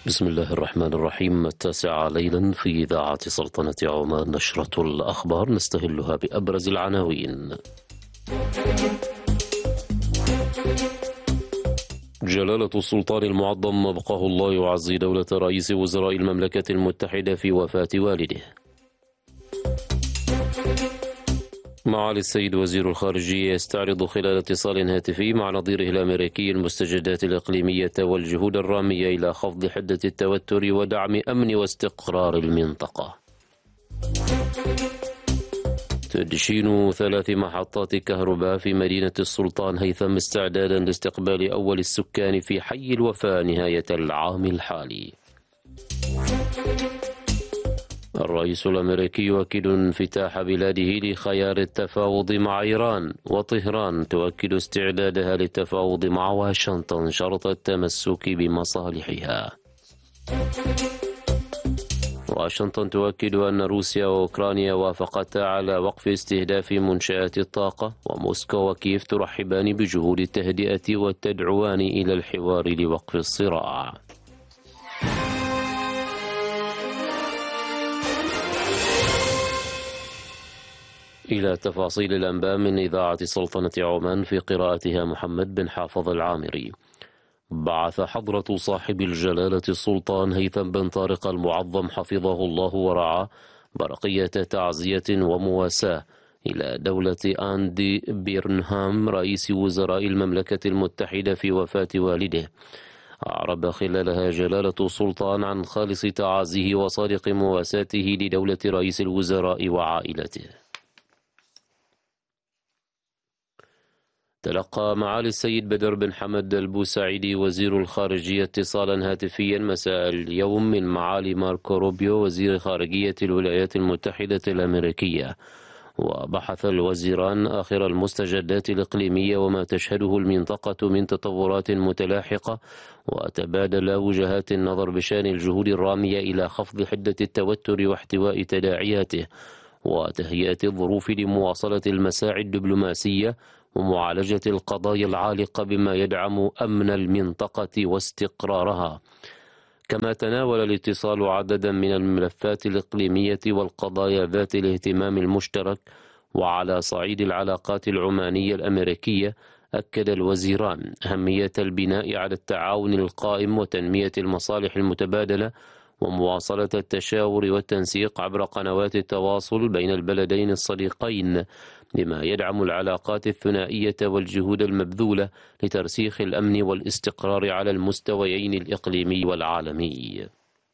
بسم الله الرحمن الرحيم. 9 ليلا في إذاعة سلطنة عمان، نشرة الأخبار نستهلها بأبرز العناوين. جلالة السلطان المعظم أبقاه الله يعزي دولة رئيس وزراء المملكة المتحدة في وفاة والده. معالي السيد وزير الخارجية يستعرض خلال اتصال هاتفي مع نظيره الأمريكي المستجدات الإقليمية والجهود الرامية إلى خفض حدة التوتر ودعم أمن واستقرار المنطقة. تدشين 3 محطات كهرباء في مدينة السلطان هيثم استعدادا لاستقبال أول السكان في حي الوفاء نهاية العام الحالي. الرئيس الأمريكي يؤكد انفتاح بلاده لخيار التفاوض مع إيران، وطهران تؤكد استعدادها للتفاوض مع واشنطن شرط التمسك بمصالحها. واشنطن تؤكد أن روسيا وأوكرانيا وافقتا على وقف استهداف منشآت الطاقة، وموسكو وكييف ترحبان بجهود التهدئة وتدعوان إلى الحوار لوقف الصراع. إلى تفاصيل الأنباء من إذاعة سلطنة عمان، في قراءتها محمد بن حافظ العامري. بعث حضرة صاحب الجلالة السلطان هيثم بن طارق المعظم حفظه الله ورعاه برقية تعزية ومواساة إلى دولة أندي بيرنهام رئيس وزراء المملكة المتحدة في وفاة والده. أعرب خلالها جلالة السلطان عن خالص تعازيه وصادق مواساته لدولة رئيس الوزراء وعائلته. تلقى معالي السيد بدر بن حمد البوسعيدي وزير الخارجية اتصالا هاتفيا مساء اليوم من معالي ماركو روبيو وزير خارجية الولايات المتحدة الأمريكية، وبحث الوزيران آخر المستجدات الإقليمية وما تشهده المنطقة من تطورات متلاحقة، وتبادل وجهات النظر بشأن الجهود الرامية إلى خفض حدة التوتر واحتواء تداعياته، وتهيئة الظروف لمواصلة المساعي الدبلوماسية ومعالجة القضايا العالقة بما يدعم أمن المنطقة واستقرارها. كما تناول الاتصال عددا من الملفات الإقليمية والقضايا ذات الاهتمام المشترك. وعلى صعيد العلاقات العمانية الأمريكية، أكد الوزيران أهمية البناء على التعاون القائم وتنمية المصالح المتبادلة ومواصلة التشاور والتنسيق عبر قنوات التواصل بين البلدين الصديقين، بما يدعم العلاقات الثنائية والجهود المبذولة لترسيخ الأمن والاستقرار على المستويين الإقليمي والعالمي.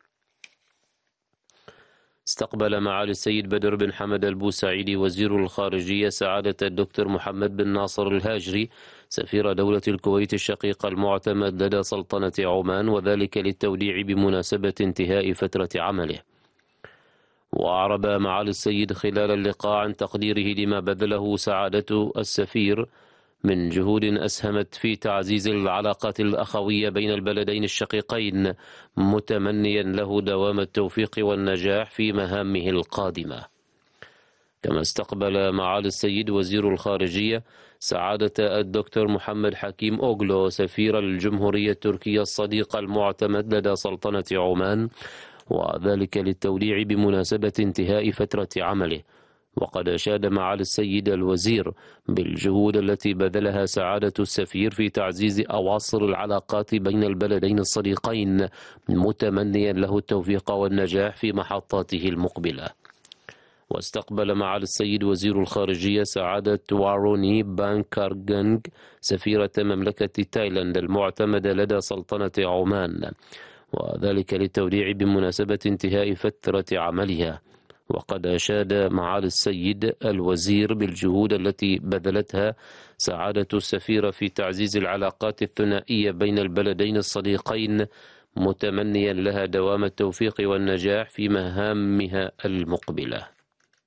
استقبل معالي السيد بدر بن حمد البوسعيدي وزير الخارجية سعادة الدكتور محمد بن ناصر الهاجري سفير دولة الكويت الشقيقة المعتمد لدى سلطنة عمان، وذلك للتوديع بمناسبة انتهاء فترة عمله. وأعرب معالي السيد خلال اللقاء عن تقديره لما بذله سعادة السفير من جهود أسهمت في تعزيز العلاقات الأخوية بين البلدين الشقيقين، متمنيا له دوام التوفيق والنجاح في مهامه القادمة. كما استقبل معالي السيد وزير الخارجية سعادة الدكتور محمد حكيم أوغلو سفير الجمهورية التركية الصديقة المعتمد لدى سلطنة عمان، وذلك للتوديع بمناسبة انتهاء فترة عمله. وقد أشاد معالي السيد الوزير بالجهود التي بذلها سعادة السفير في تعزيز أواصر العلاقات بين البلدين الصديقين، متمنيا له التوفيق والنجاح في محطاته المقبلة. واستقبل معالي السيد وزير الخارجية سعادة واروني بانكارغنغ سفيرة مملكة تايلاند المعتمدة لدى سلطنة عمان، وذلك للتوديع بمناسبة انتهاء فترة عملها. وقد أشاد معالي السيد الوزير بالجهود التي بذلتها سعادة السفيرة في تعزيز العلاقات الثنائية بين البلدين الصديقين، متمنيا لها دوام التوفيق والنجاح في مهامها المقبلة.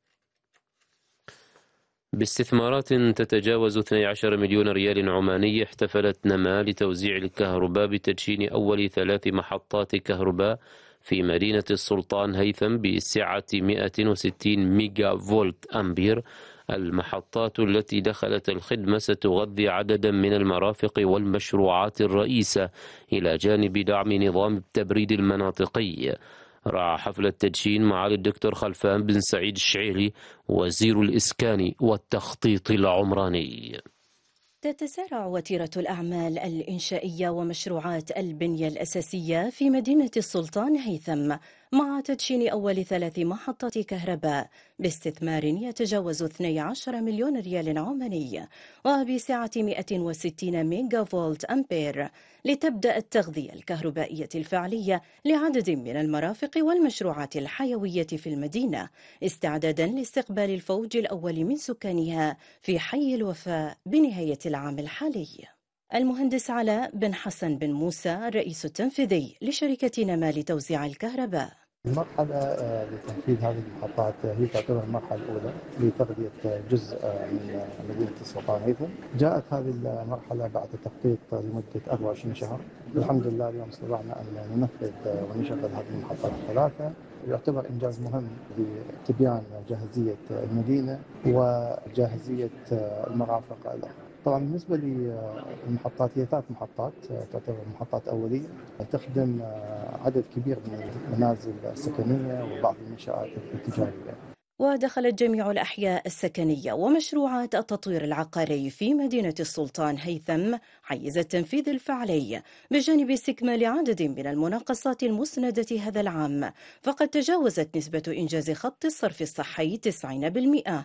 باستثمارات تتجاوز 12 مليون ريال عماني، احتفلت نما لتوزيع الكهرباء بتدشين أول 3 محطات كهرباء في مدينة السلطان هيثم بسعة 160 ميجا فولت أمبير المحطات التي دخلت الخدمة ستغذي عددا من المرافق والمشروعات الرئيسة إلى جانب دعم نظام التبريد المناطقي. رعى حفل التدشين معالي الدكتور خلفان بن سعيد الشعيري وزير الإسكان والتخطيط العمراني. تتسارع وتيرة الأعمال الإنشائية ومشروعات البنية الأساسية في مدينة السلطان هيثم مع تدشين أول 3 محطات كهرباء باستثمار يتجاوز 12 مليون ريال عماني وبسعة 160 ميجا فولت أمبير لتبدأ التغذية الكهربائية الفعلية لعدد من المرافق والمشروعات الحيوية في المدينة استعدادا لاستقبال الفوج الأول من سكانها في حي الوفاء بنهاية العام الحالي. المهندس علاء بن حسن بن موسى الرئيس التنفيذي لشركة نما لتوزيع الكهرباء. المرحلة لتنفيذ هذه المحطات هي تعتبر المرحلة الأولى لتغذية جزء من مدينة السلطان هيثم. جاءت هذه المرحلة بعد تخطيط لمدة 24 شهر. الحمد لله اليوم استطعنا أن ننفذ ونشغل هذه المحطات الثلاثة. يعتبر إنجاز مهم لتبيان جاهزية المدينة وجاهزية المرافق الأخرى. طبعا بالنسبة للمحطات هي 3 محطات تعتبر محطات أولية تخدم عدد كبير من المنازل السكنية وبعض المنشآت التجارية. ودخلت جميع الأحياء السكنية ومشروعات التطوير العقاري في مدينة السلطان هيثم حيز التنفيذ الفعلي بجانب استكمال عدد من المناقصات المسندة هذا العام، فقد تجاوزت نسبة إنجاز خط الصرف الصحي 90%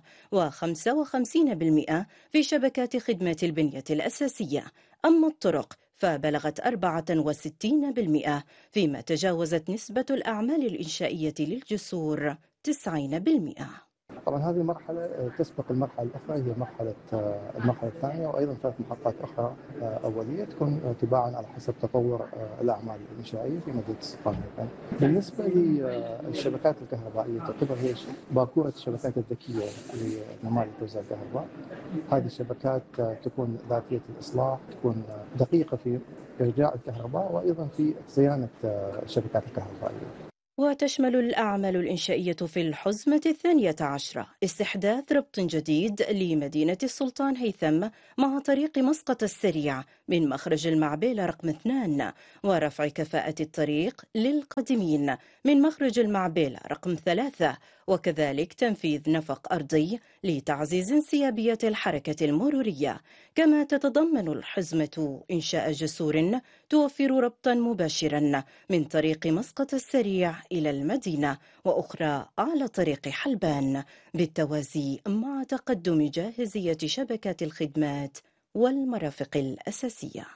و55% في شبكات خدمات البنية الأساسية. أما الطرق فبلغت 64%، فيما تجاوزت نسبة الأعمال الإنشائية للجسور 90%. طبعا هذه المرحلة تسبق المرحلة الأخرى، هي المرحلة الثانية، وأيضا 3 محطات أخرى أولية تكون تباعا على حسب تطور الأعمال الإنشائية في مدينة السلطان. بالنسبة للشبكات الكهربائية تعتبر هي باكورة الشبكات الذكية لنماذج توزيع الكهرباء. هذه الشبكات تكون ذاتية الإصلاح، تكون دقيقة في إرجاع الكهرباء وأيضا في صيانة الشبكات الكهربائية. وتشمل الأعمال الإنشائية في الحزمة 12 استحداث ربط جديد لمدينة السلطان هيثم مع طريق مسقط السريع من مخرج المعبيلة رقم 2 ورفع كفاءة الطريق للقادمين من مخرج المعبيلة رقم 3، وكذلك تنفيذ نفق أرضي لتعزيز انسيابية الحركة المرورية. كما تتضمن الحزمة إنشاء جسور توفر ربطا مباشرا من طريق مسقط السريع إلى المدينة وأخرى على طريق حلبان بالتوازي مع تقدم جاهزية شبكات الخدمات والمرافق الأساسية.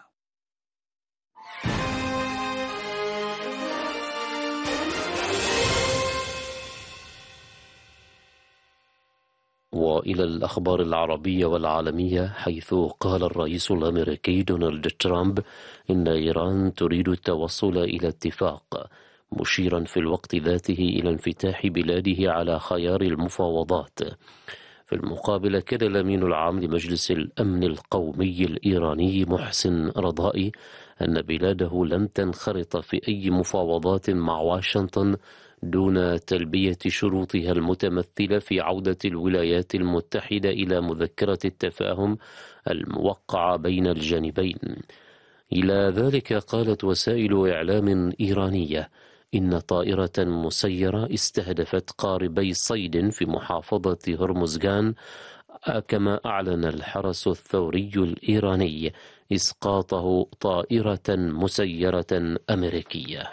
وإلى الأخبار العربية والعالمية، حيث قال الرئيس الأمريكي دونالد ترامب إن إيران تريد التوصل إلى اتفاق، مشيرا في الوقت ذاته إلى انفتاح بلاده على خيار المفاوضات. في المقابل، أكد الأمين العام لمجلس الأمن القومي الإيراني محسن رضائي أن بلاده لن تنخرط في أي مفاوضات مع واشنطن دون تلبية شروطها المتمثلة في عودة الولايات المتحدة إلى مذكرة التفاهم الموقعة بين الجانبين. إلى ذلك قالت وسائل إعلام إيرانية إن طائرة مسيرة استهدفت قاربي صيد في محافظة هرمزغان، كما أعلن الحرس الثوري الإيراني إسقاطه طائرة مسيرة أمريكية.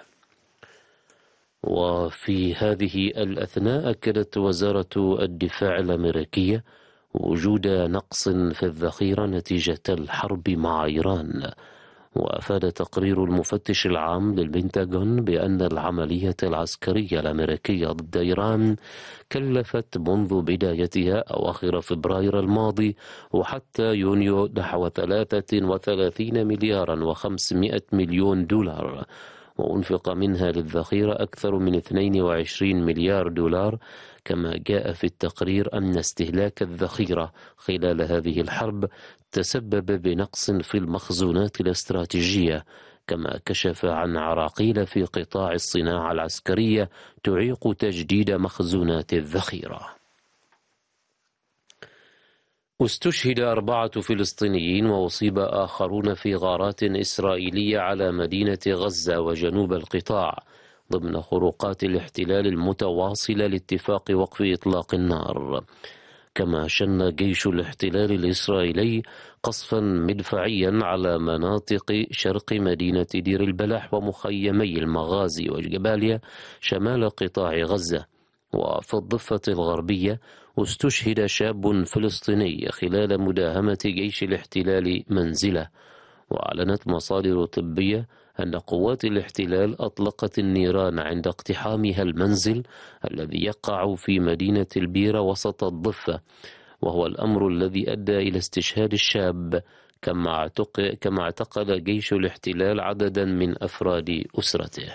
وفي هذه الأثناء أكدت وزارة الدفاع الأمريكية وجود نقص في الذخيرة نتيجة الحرب مع إيران. وأفاد تقرير المفتش العام للبنتاغون بأن العملية العسكرية الأمريكية ضد إيران كلفت منذ بدايتها أواخر فبراير الماضي وحتى يونيو نحو 33 مليار و500 مليون دولار، وأنفق منها للذخيرة أكثر من 22 مليار دولار. كما جاء في التقرير أن استهلاك الذخيرة خلال هذه الحرب تسبب بنقص في المخزونات الاستراتيجية، كما كشف عن عراقيل في قطاع الصناعة العسكرية تعيق تجديد مخزونات الذخيرة. استشهد 4 فلسطينيين وأصيب آخرون في غارات إسرائيلية على مدينة غزة وجنوب القطاع ضمن خروقات الاحتلال المتواصلة لاتفاق وقف إطلاق النار. كما شن جيش الاحتلال الإسرائيلي قصفا مدفعيا على مناطق شرق مدينة دير البلح ومخيمي المغازي والجباليا شمال قطاع غزة. وفي الضفة الغربية استشهد شاب فلسطيني خلال مداهمة جيش الاحتلال منزله. وأعلنت مصادر طبية أن قوات الاحتلال أطلقت النيران عند اقتحامها المنزل الذي يقع في مدينة البيرة وسط الضفة، وهو الأمر الذي أدى إلى استشهاد الشاب. كما اعتقل جيش الاحتلال عددا من أفراد أسرته.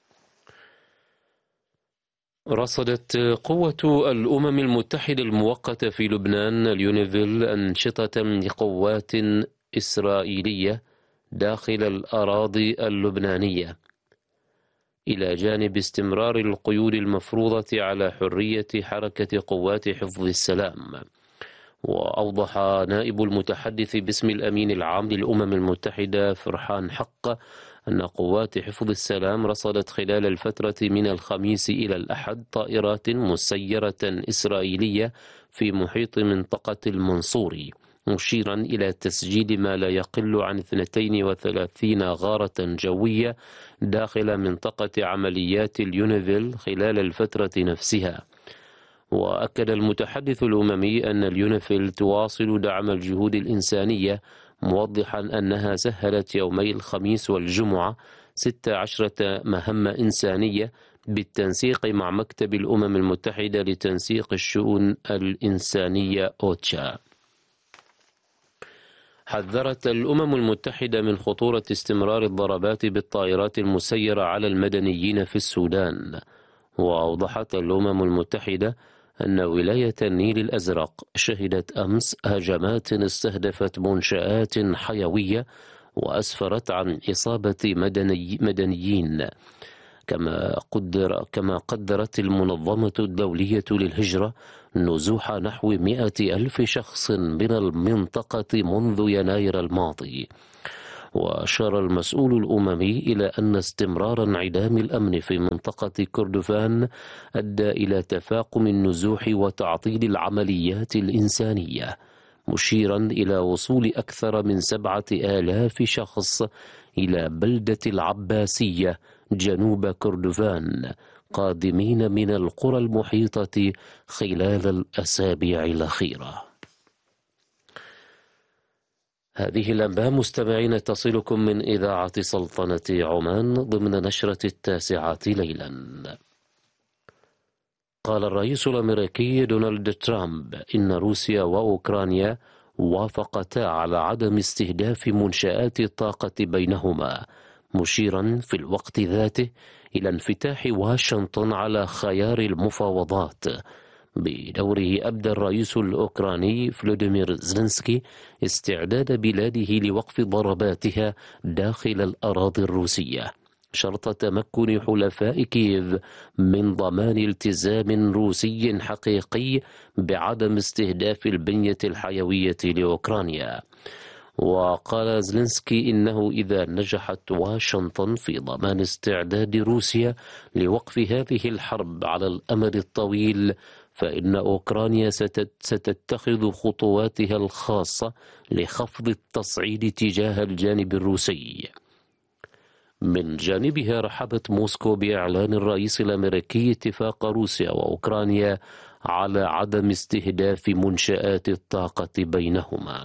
رصدت قوة الأمم المتحدة المؤقتة في لبنان اليونيفيل أنشطة لقوات إسرائيلية داخل الأراضي اللبنانية، إلى جانب استمرار القيود المفروضة على حرية حركة قوات حفظ السلام. وأوضح نائب المتحدث باسم الأمين العام للأمم المتحدة فرحان حق أن قوات حفظ السلام رصدت خلال الفترة من الخميس إلى الأحد طائرات مسيرة إسرائيلية في محيط منطقة المنصوري، مشيرا إلى تسجيل ما لا يقل عن 32 غارة جوية داخل منطقة عمليات اليونيفيل خلال الفترة نفسها. وأكد المتحدث الأممي أن اليونيفيل تواصل دعم الجهود الإنسانية، موضحا أنها سهلت يومي الخميس والجمعة 16 مهمة إنسانية بالتنسيق مع مكتب الأمم المتحدة لتنسيق الشؤون الإنسانية أوتشا. حذرت الأمم المتحدة من خطورة استمرار الضربات بالطائرات المسيرة على المدنيين في السودان. وأوضحت الأمم المتحدة أن ولاية النيل الأزرق شهدت أمس هجمات استهدفت منشآت حيوية وأسفرت عن إصابة مدنيين. كما قدرت المنظمة الدولية للهجرة نزوح نحو 100,000 شخص من المنطقة منذ يناير الماضي. وأشار المسؤول الأممي إلى أن استمرار انعدام الأمن في منطقة كردفان أدى إلى تفاقم النزوح وتعطيل العمليات الإنسانية، مشيرا إلى وصول أكثر من 7,000 شخص إلى بلدة العباسية جنوب كردفان قادمين من القرى المحيطة خلال الأسابيع الأخيرة. هذه الأنباء مستمعين تصلكم من إذاعة سلطنة عمان ضمن نشرة 9 ليلا. قال الرئيس الأمريكي دونالد ترامب إن روسيا وأوكرانيا وافقتا على عدم استهداف منشآت الطاقة بينهما، مشيرا في الوقت ذاته إلى انفتاح واشنطن على خيار المفاوضات. بدوره أبدى الرئيس الأوكراني فلوديمير زيلينسكي استعداد بلاده لوقف ضرباتها داخل الأراضي الروسية، شرط تمكن حلفاء كييف من ضمان التزام روسي حقيقي بعدم استهداف البنية الحيوية لأوكرانيا. وقال زيلينسكي إنه إذا نجحت واشنطن في ضمان استعداد روسيا لوقف هذه الحرب على الأمد الطويل، فإن أوكرانيا ستتخذ خطواتها الخاصة لخفض التصعيد تجاه الجانب الروسي. من جانبها رحبت موسكو بإعلان الرئيس الأمريكي اتفاق روسيا وأوكرانيا على عدم استهداف منشآت الطاقة بينهما.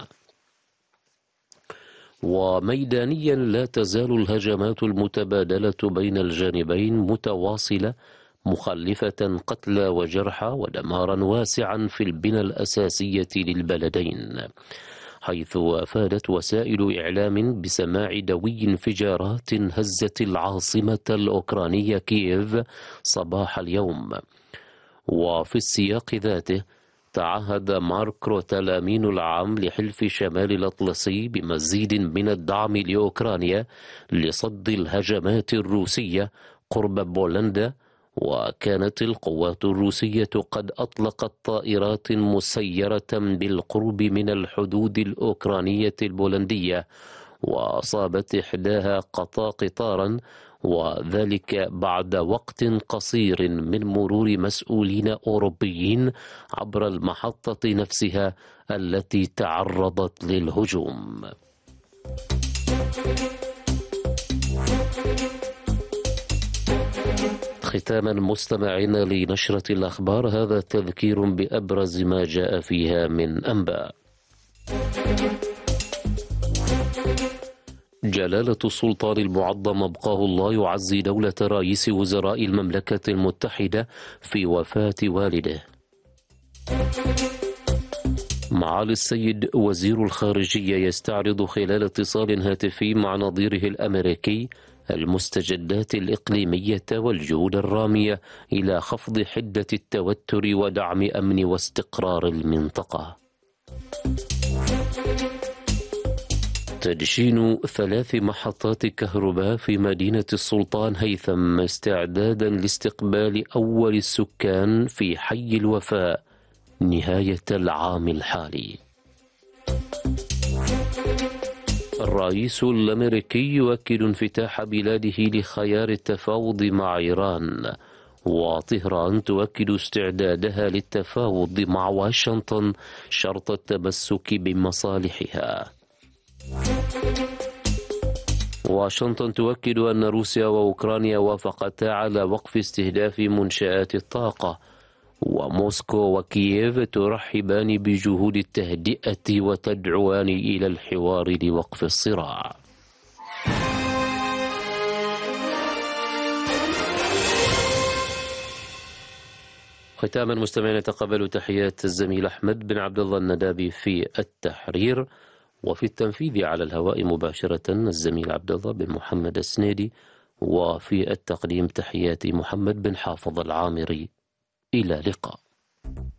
وميدانيا لا تزال الهجمات المتبادلة بين الجانبين متواصلة، مخلفة قتلى وجرحى ودمارا واسعا في البنى الأساسية للبلدين، حيث أفادت وسائل إعلام بسماع دوي انفجارات هزت العاصمة الأوكرانية كييف صباح اليوم. وفي السياق ذاته تعهد مارك روتا الأمين العام لحلف شمال الأطلسي بمزيد من الدعم لأوكرانيا لصد الهجمات الروسية قرب بولندا وكانت القوات الروسية قد أطلقت طائرات مسيرة بالقرب من الحدود الأوكرانية البولندية، وأصابت إحداها قطارا، وذلك بعد وقت قصير من مرور مسؤولين أوروبيين عبر المحطة نفسها التي تعرضت للهجوم. ختاما مستمعين لنشرة الأخبار، هذا تذكير بأبرز ما جاء فيها من أنباء. جلالة السلطان المعظم أبقاه الله يعزي دولة رئيس وزراء المملكة المتحدة في وفاة والده. معالي السيد وزير الخارجية يستعرض خلال اتصال هاتفي مع نظيره الأمريكي المستجدات الإقليمية والجهود الرامية إلى خفض حدة التوتر ودعم أمن واستقرار المنطقة. تدشين 3 محطات كهرباء في مدينة السلطان هيثم استعدادا لاستقبال أول السكان في حي الوفاء نهاية العام الحالي. الرئيس الأمريكي يؤكد انفتاح بلاده لخيار التفاوض مع إيران، وطهران تؤكد استعدادها للتفاوض مع واشنطن شرط التمسك بمصالحها. واشنطن تؤكد أن روسيا وأوكرانيا وافقتا على وقف استهداف منشآت الطاقة، وموسكو وكييف ترحبان بجهود التهدئة وتدعوان إلى الحوار لوقف الصراع. ختاما مستمعين، تقبلوا تحيات الزميل أحمد بن عبد الله الندابي في التحرير، وفي التنفيذ على الهواء مباشرة الزميل عبد الله بن محمد السنيدي، وفي التقديم تحيات محمد بن حافظ العامري. إلى اللقاء.